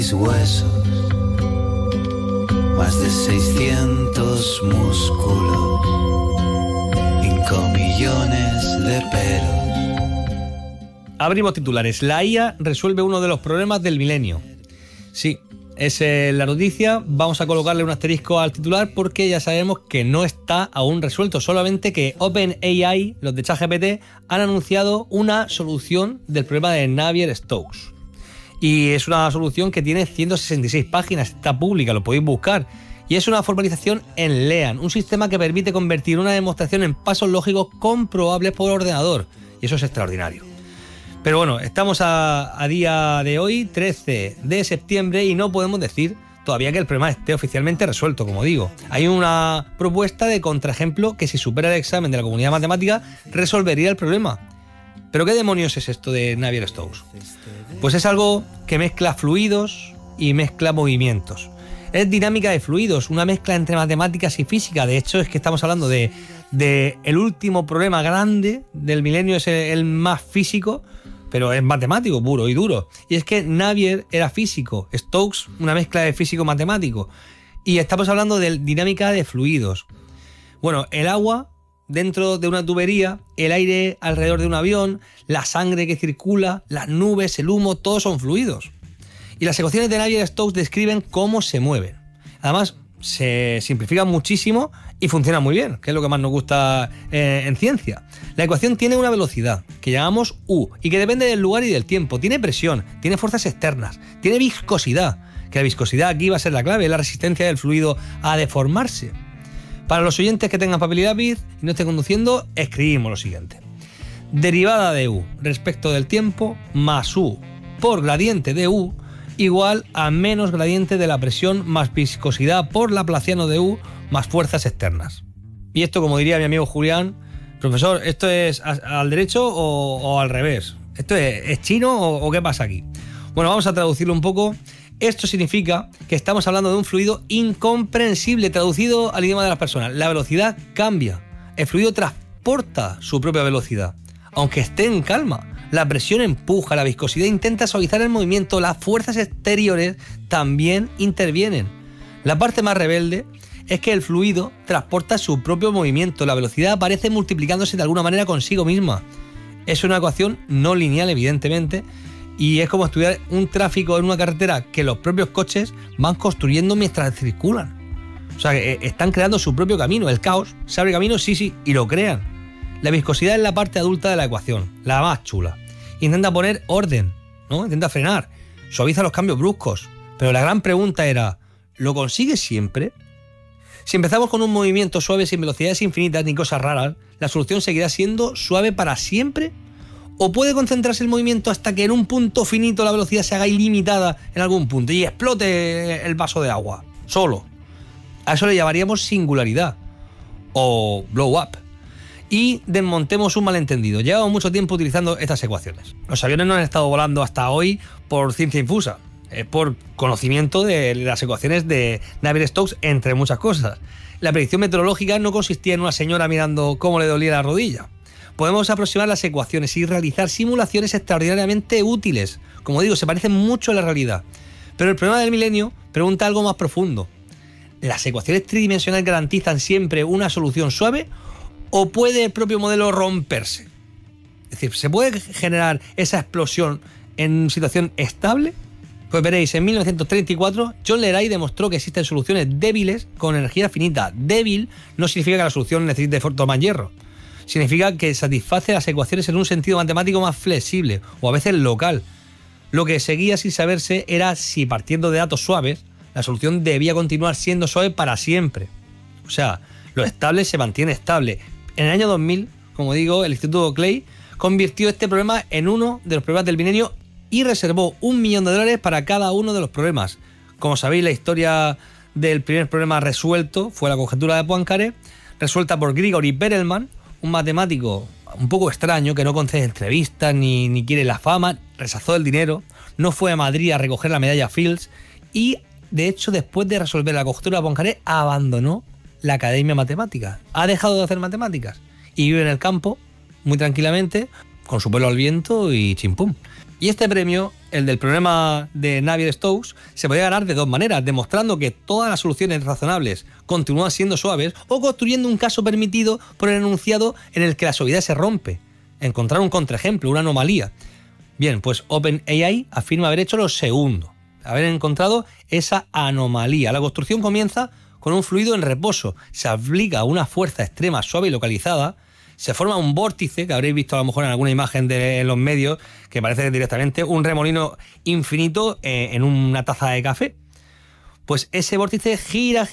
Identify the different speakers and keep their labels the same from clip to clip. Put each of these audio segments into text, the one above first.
Speaker 1: Huesos, más de 600 músculos, 5 millones de pelos.
Speaker 2: Abrimos titulares. La IA resuelve uno de los problemas del milenio. Sí, es la noticia. Vamos a colocarle un asterisco al titular porque ya sabemos que no está aún resuelto. Solamente que OpenAI, los de ChatGPT, han anunciado una solución del problema de Navier-Stokes. Y es una solución que tiene 166 páginas, está pública, lo podéis buscar. Y es una formalización en LEAN, un sistema que permite convertir una demostración en pasos lógicos comprobables por ordenador. Y eso es extraordinario. Pero bueno, estamos a día de hoy, 13 de septiembre, y no podemos decir todavía que el problema esté oficialmente resuelto, como digo. Hay una propuesta de contraejemplo que si supera el examen de la comunidad matemática, resolvería el problema. ¿Pero qué demonios es esto de Navier-Stokes? Pues es algo que mezcla fluidos y mezcla movimientos. Es dinámica de fluidos, una mezcla entre matemáticas y física. De hecho, es que estamos hablando de el último problema grande del milenio, es el más físico, pero es matemático puro y duro. Y es que Navier era físico, Stokes una mezcla de físico-matemático. Y estamos hablando de dinámica de fluidos. Bueno, el agua dentro de una tubería, el aire alrededor de un avión, la sangre que circula, las nubes, el humo, todos son fluidos. Y las ecuaciones de Navier-Stokes describen cómo se mueven. Además, se simplifican muchísimo y funcionan muy bien, que es lo que más nos gusta en ciencia. La ecuación tiene una velocidad, que llamamos U, y que depende del lugar y del tiempo. Tiene presión, tiene fuerzas externas, tiene viscosidad, que la viscosidad aquí va a ser la clave, la resistencia del fluido a deformarse. Para los oyentes que tengan papel y lápiz y no estén conduciendo, escribimos lo siguiente. Derivada de U respecto del tiempo más U por gradiente de U igual a menos gradiente de la presión más viscosidad por laplaciano de U más fuerzas externas. Y esto, como diría mi amigo Julián, profesor, ¿esto es al derecho o al revés? ¿Esto es chino o qué pasa aquí? Bueno, vamos a traducirlo un poco. Esto significa que estamos hablando de un fluido incomprensible, traducido al idioma de las personas. La velocidad cambia. El fluido transporta su propia velocidad, aunque esté en calma. La presión empuja, la viscosidad intenta suavizar el movimiento, las fuerzas exteriores también intervienen. La parte más rebelde es que el fluido transporta su propio movimiento, la velocidad aparece multiplicándose de alguna manera consigo misma. Es una ecuación no lineal, evidentemente, y es como estudiar un tráfico en una carretera que los propios coches van construyendo mientras circulan. O sea, que están creando su propio camino. El caos se abre camino, sí, y lo crean. La viscosidad es la parte adulta de la ecuación, la más chula. Intenta poner orden, ¿no? Intenta frenar, suaviza los cambios bruscos. Pero la gran pregunta era, ¿lo consigue siempre? Si empezamos con un movimiento suave sin velocidades infinitas ni cosas raras, ¿la solución seguirá siendo suave para siempre? ¿O puede concentrarse el movimiento hasta que en un punto finito la velocidad se haga ilimitada en algún punto y explote el vaso de agua, solo? A eso le llamaríamos singularidad o blow up. Y desmontemos un malentendido. Llevamos mucho tiempo utilizando estas ecuaciones. Los aviones no han estado volando hasta hoy por ciencia infusa, por conocimiento de las ecuaciones de Navier-Stokes, entre muchas cosas. La predicción meteorológica no consistía en una señora mirando cómo le dolía la rodilla. Podemos aproximar las ecuaciones y realizar simulaciones extraordinariamente útiles. Como digo, se parecen mucho a la realidad. Pero el problema del milenio pregunta algo más profundo. ¿Las ecuaciones tridimensionales garantizan siempre una solución suave o puede el propio modelo romperse? Es decir, ¿se puede generar esa explosión en situación estable? Pues veréis, en 1934 John Leray demostró que existen soluciones débiles con energía finita. Débil no significa que la solución necesite tomar hierro. Significa que satisface las ecuaciones en un sentido matemático más flexible o a veces local. Lo que seguía sin saberse era si, partiendo de datos suaves, la solución debía continuar siendo suave para siempre. O sea, lo estable se mantiene estable. En el año 2000, como digo, el Instituto Clay convirtió este problema en uno de los problemas del milenio y reservó $1 millón para cada uno de los problemas. Como sabéis, la historia del primer problema resuelto fue la conjetura de Poincaré, resuelta por Grigori Perelman, un matemático un poco extraño que no concede entrevistas ni quiere la fama, rechazó el dinero, no fue a Madrid a recoger la medalla Fields y, de hecho, después de resolver la conjetura de Poincaré, abandonó la Academia Matemática. Ha dejado de hacer matemáticas y vive en el campo, muy tranquilamente, con su pelo al viento y chimpum. Y este premio, el del problema de Navier-Stokes, se podía ganar de dos maneras, demostrando que todas las soluciones razonables continúan siendo suaves o construyendo un caso permitido por el enunciado en el que la suavidad se rompe. Encontrar un contraejemplo, una anomalía. Bien, pues OpenAI afirma haber hecho lo segundo, haber encontrado esa anomalía. La construcción comienza con un fluido en reposo, se aplica una fuerza extrema suave y localizada, se forma un vórtice, que habréis visto a lo mejor en alguna imagen en los medios, que parece directamente un remolino infinito en una taza de café. Pues ese vórtice gira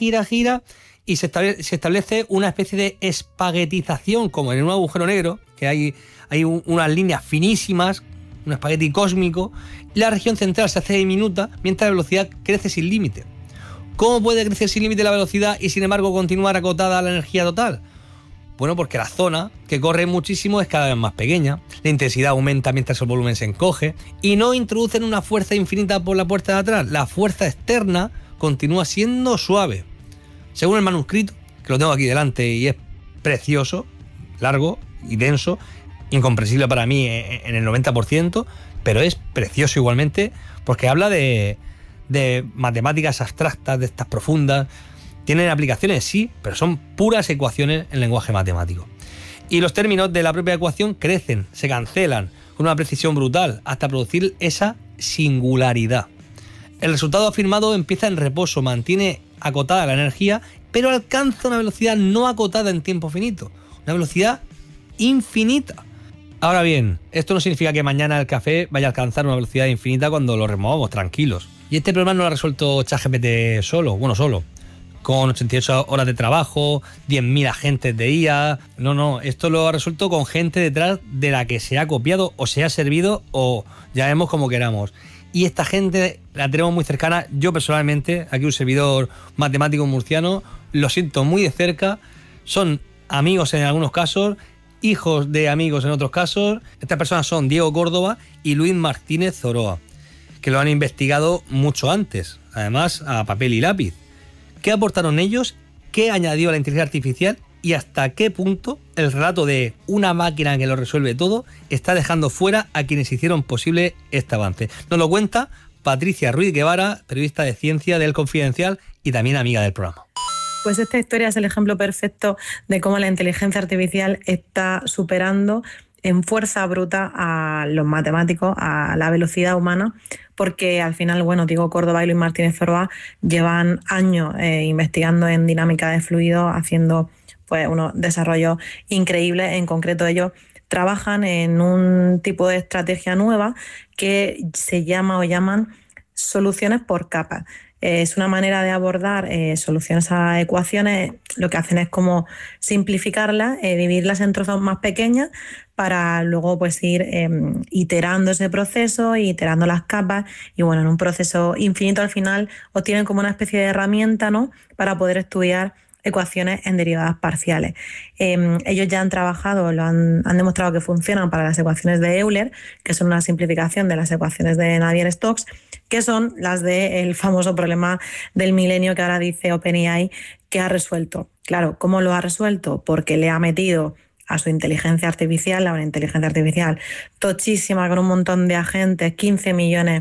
Speaker 2: y se establece una especie de espaguetización, como en un agujero negro, que hay unas líneas finísimas, un espagueti cósmico, y la región central se hace diminuta mientras la velocidad crece sin límite. ¿Cómo puede crecer sin límite la velocidad y sin embargo continuar acotada a la energía total? Bueno, porque la zona que corre muchísimo es cada vez más pequeña, la intensidad aumenta mientras el volumen se encoge y no introducen una fuerza infinita por la puerta de atrás. La fuerza externa continúa siendo suave. Según el manuscrito, que lo tengo aquí delante y es precioso, largo y denso, incomprensible para mí en el 90%, pero es precioso igualmente porque habla de matemáticas abstractas, de estas profundas. Tienen aplicaciones, sí, pero son puras ecuaciones en lenguaje matemático. Y los términos de la propia ecuación crecen, se cancelan con una precisión brutal hasta producir esa singularidad. El resultado afirmado empieza en reposo, mantiene acotada la energía, pero alcanza una velocidad no acotada en tiempo finito, una velocidad infinita. Ahora bien, esto no significa que mañana el café vaya a alcanzar una velocidad infinita cuando lo removamos, tranquilos. Y este problema no lo ha resuelto ChatGPT solo, con 88 horas de trabajo, 10.000 agentes de IA. No, esto lo ha resuelto con gente detrás de la que se ha copiado o se ha servido o llamemos como queramos. Y esta gente la tenemos muy cercana. Yo personalmente, aquí un servidor matemático murciano, lo siento muy de cerca. Son amigos en algunos casos, hijos de amigos en otros casos. Estas personas son Diego Córdoba y Luis Martínez Zoroa, que lo han investigado mucho antes, además a papel y lápiz. ¿Qué aportaron ellos? ¿Qué añadió la inteligencia artificial? ¿Y hasta qué punto el relato de una máquina que lo resuelve todo está dejando fuera a quienes hicieron posible este avance? Nos lo cuenta Patricia Ruiz Guevara, periodista de ciencia del Confidencial y también amiga del programa.
Speaker 3: Pues esta historia es el ejemplo perfecto de cómo la inteligencia artificial está superando en fuerza bruta a los matemáticos, a la velocidad humana, porque al final, Diego Córdoba y Luis Martínez Zoroa llevan años investigando en dinámica de fluidos, haciendo unos desarrollos increíbles. En concreto, ellos trabajan en un tipo de estrategia nueva que se llaman soluciones por capas. Es una manera de abordar soluciones a ecuaciones. Lo que hacen es como simplificarlas, dividirlas en trozos más pequeñas para luego ir iterando ese proceso, iterando las capas y en un proceso infinito al final obtienen como una especie de herramienta, ¿no?, para poder estudiar ecuaciones en derivadas parciales. Ellos ya han trabajado, han demostrado que funcionan para las ecuaciones de Euler, que son una simplificación de las ecuaciones de Navier-Stokes, que son las del famoso problema del milenio que ahora dice OpenAI que ha resuelto. Claro, ¿cómo lo ha resuelto? Porque le ha metido a su inteligencia artificial, a una inteligencia artificial tochísima con un montón de agentes, 15 millones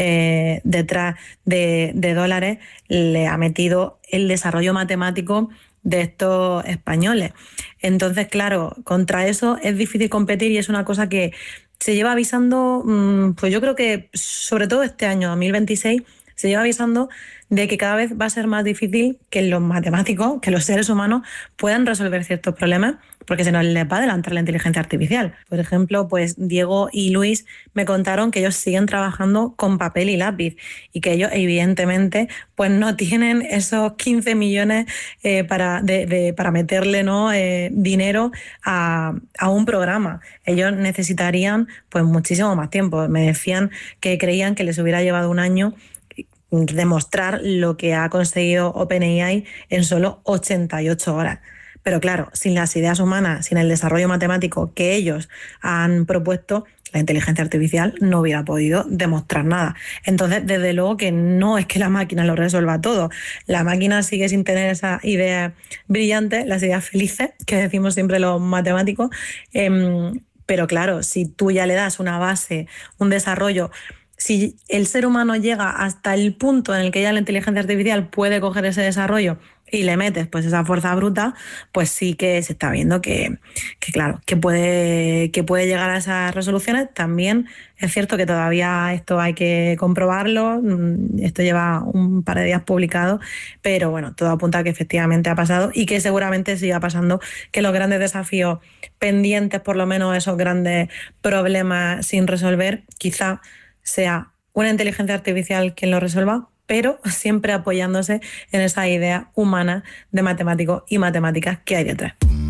Speaker 3: detrás de dólares, le ha metido el desarrollo matemático de estos españoles. Entonces, claro, contra eso es difícil competir y es una cosa que se lleva avisando, pues yo creo que sobre todo este año 2026, se lleva avisando de que cada vez va a ser más difícil que los matemáticos, que los seres humanos puedan resolver ciertos problemas, porque se nos les va a adelantar la inteligencia artificial. Por ejemplo, Diego y Luis me contaron que ellos siguen trabajando con papel y lápiz y que ellos evidentemente no tienen esos 15 millones para meterle, ¿no?, dinero a un programa. Ellos necesitarían muchísimo más tiempo. Me decían que creían que les hubiera llevado un año demostrar lo que ha conseguido OpenAI en solo 88 horas. Pero claro, sin las ideas humanas, sin el desarrollo matemático que ellos han propuesto, la inteligencia artificial no hubiera podido demostrar nada. Entonces, desde luego que no es que la máquina lo resuelva todo. La máquina sigue sin tener esas ideas brillantes, las ideas felices, que decimos siempre los matemáticos, Pero claro, si tú ya le das una base, un desarrollo, si el ser humano llega hasta el punto en el que ya la inteligencia artificial puede coger ese desarrollo y le metes pues esa fuerza bruta, pues sí que se está viendo claro, que puede llegar a esas resoluciones. También es cierto que todavía esto hay que comprobarlo, esto lleva un par de días publicado, pero bueno, todo apunta a que efectivamente ha pasado y que seguramente siga pasando, que los grandes desafíos pendientes, por lo menos esos grandes problemas sin resolver, quizá sea una inteligencia artificial quien lo resuelva, pero siempre apoyándose en esa idea humana de matemáticos y matemáticas que hay detrás.